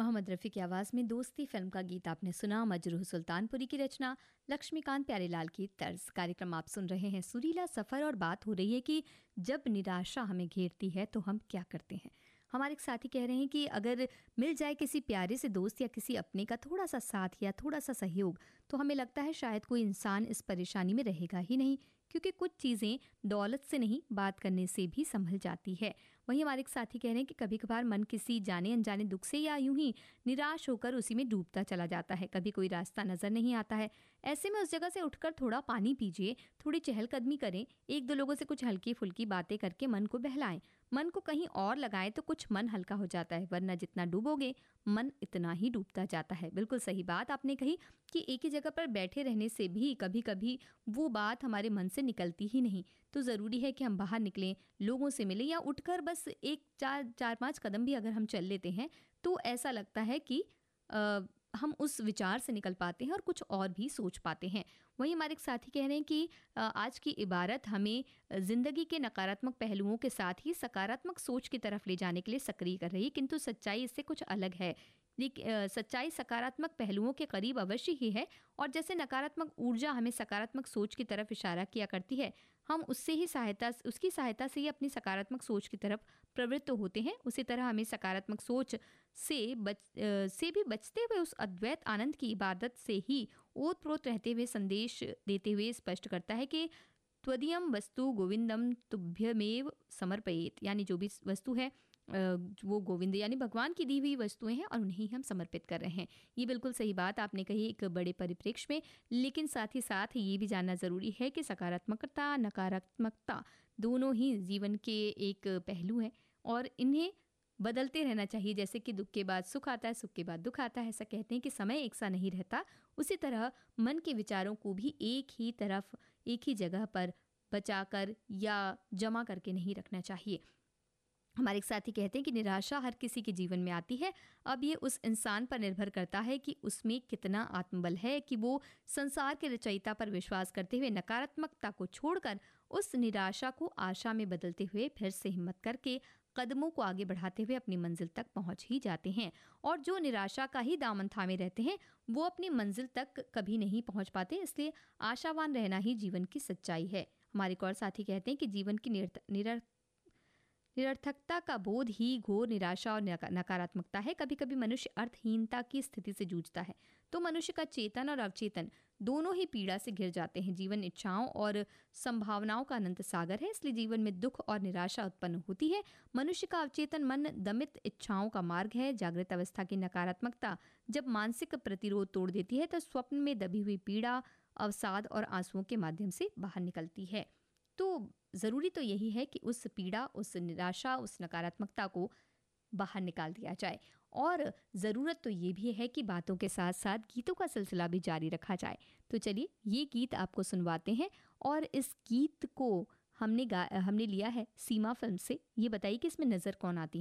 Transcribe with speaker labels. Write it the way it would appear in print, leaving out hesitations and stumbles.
Speaker 1: मोहम्मद रफ़ी की आवाज़ में दोस्ती फिल्म का गीत आपने सुना। मजरूह सुल्तानपुरी की रचना, लक्ष्मीकांत प्यारेलाल की तर्ज। कार्यक्रम आप सुन रहे हैं सुरीला सफ़र, और बात हो रही है कि जब निराशा हमें घेरती है तो हम क्या करते हैं। हमारे एक साथी कह रहे हैं कि अगर मिल जाए किसी प्यारे से दोस्त या किसी अपने का थोड़ा सा साथ या थोड़ा सा सहयोग, तो हमें लगता है शायद कोई इंसान इस परेशानी में रहेगा ही नहीं, क्योंकि कुछ चीज़ें दौलत से नहीं, बात करने से भी संभल जाती है। वहीं हमारे एक साथी कह रहे हैं कि कभी कभार मन किसी जाने अनजाने दुख से या यूं ही निराश होकर उसी में डूबता चला जाता है। कभी कोई रास्ता नजर नहीं आता है। ऐसे में उस जगह से उठकर थोड़ा पानी पीजिए, थोड़ी चहलकदमी करें, एक दो लोगों से कुछ हल्की फुल्की बातें करके मन को बहलाएं, मन को कहीं और लगाएं तो कुछ मन हल्का हो जाता है, वरना जितना डूबोगे मन इतना ही डूबता जाता है। बिल्कुल सही बात आपने कही कि एक ही जगह पर बैठे रहने से भी कभी कभी वो बात हमारे मन से निकलती ही नहीं। तो ज़रूरी है कि हम बाहर निकलें, लोगों से मिलें, या उठकर बस एक चार पाँच कदम भी अगर हम चल लेते हैं तो ऐसा लगता है कि हम उस विचार से निकल पाते हैं और कुछ और भी सोच पाते हैं। वहीं हमारे एक साथी कह रहे हैं कि आज की इबारत हमें ज़िंदगी के नकारात्मक पहलुओं के साथ ही सकारात्मक सोच की तरफ ले जाने के लिए सक्रिय कर रही है, किंतु सच्चाई इससे कुछ अलग है। सच्चाई सकारात्मक पहलुओं के करीब अवश्य ही है, और जैसे नकारात्मक ऊर्जा हमें सकारात्मक सोच की तरफ इशारा किया करती है, हम उसकी सहायता से ही अपनी सकारात्मक सोच की तरफ प्रवृत्त होते हैं। उसी तरह हमें सकारात्मक सोच से भी बचते हुए उस अद्वैत आनंद की इबादत से ही ओतप्रोत रहते हुए संदेश देते हुए स्पष्ट करता है कि त्वदीयम वस्तु गोविंदम तुभ्यमेव समर्पयेत, यानी जो भी वस्तु है वो गोविंद यानी भगवान की दी हुई वस्तुएं हैं और उन्हें हम समर्पित कर रहे हैं। ये बिल्कुल सही बात आपने कही एक बड़े परिप्रेक्ष्य में, लेकिन साथ ही साथ ये भी जानना ज़रूरी है कि सकारात्मकता नकारात्मकता दोनों ही जीवन के एक पहलू हैं और इन्हें बदलते रहना चाहिए। जैसे कि दुख के बाद सुख आता है, सुख के बाद दुख आता है, ऐसा कहते हैं कि समय एक सा नहीं रहता, उसी तरह मन के विचारों को भी एक ही जगह पर बचाकर या जमा करके नहीं रखना चाहिए। हमारे एक साथी कहते हैं कि निराशा हर किसी के जीवन में आती है। अब ये उस इंसान पर निर्भर करता है कि उसमें कितना आत्मबल है कि वो संसार के रचयिता पर विश्वास करते हुए नकारात्मकता को छोड़कर उस निराशा को आशा में बदलते हुए फिर से हिम्मत करके कदमों को आगे बढ़ाते हुए अपनी मंजिल तक पहुंच ही जाते हैं। और जो निराशा का ही दामन थामे रहते हैं वो अपनी मंजिल तक कभी नहीं पहुंच पाते। इसलिए आशावान रहना ही जीवन की सच्चाई है। हमारे एक और साथी कहते हैं कि जीवन की निरर्थकता का बोध ही घोर निराशा और नकारात्मकता है। कभी कभी मनुष्य अर्थहीनता की स्थिति से जूझता है तो मनुष्य का चेतन और अवचेतन दोनों ही पीड़ा से घिर जाते हैं। जीवन इच्छाओं और संभावनाओं का अनंत सागर है, इसलिए जीवन में दुख और निराशा उत्पन्न होती है। मनुष्य का अवचेतन मन दमित इच्छाओं का मार्ग है। जागृत अवस्था की नकारात्मकता जब मानसिक प्रतिरोध तोड़ देती है तो स्वप्न में दबी हुई पीड़ा अवसाद और आंसुओं के माध्यम से बाहर निकलती है। तो ज़रूरी तो यही है कि उस पीड़ा, उस निराशा, उस नकारात्मकता को बाहर निकाल दिया जाए। और ज़रूरत तो ये भी है कि बातों के साथ साथ गीतों का सिलसिला भी जारी रखा जाए। तो चलिए ये गीत आपको सुनवाते हैं, और इस गीत को हमने लिया है सीमा फिल्म से। ये बताइए कि इसमें नज़र कौन आती है।